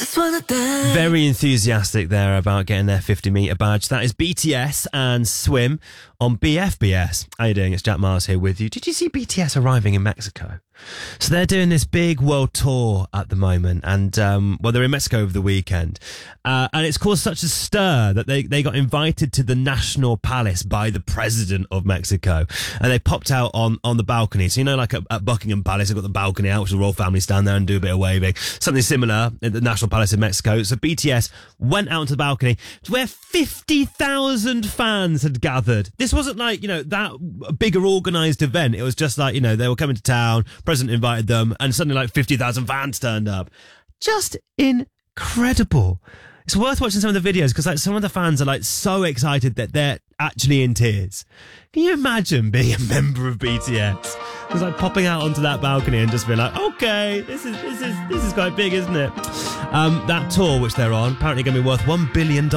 Very enthusiastic there about getting their 50-metre badge. That is BTS and Swim on BFBS. How you doing? It's Jack Miles here with you. Did you see BTS arriving in Mexico? So they're doing this big world tour at the moment, and they're in Mexico over the weekend, and it's caused such a stir that they got invited to the National Palace by the President of Mexico, and they popped out on the balcony. So, you know, like at Buckingham Palace, they've got the balcony out, which the royal family stand there and do a bit of waving. Something similar at the National Palace in Mexico. So BTS went out onto the balcony to where 50,000 fans had gathered. This wasn't like, you know, that bigger organised event. It was just like, you know, they were coming to town, President invited them, and suddenly like 50,000 fans turned up. Just incredible. It's worth watching some of the videos because like some of the fans are like so excited that they're actually in tears. Can you imagine being a member of BTS? It's like popping out onto that balcony and just being like, okay, this is quite big, isn't it? That tour which they're on apparently going to be worth $1 billion.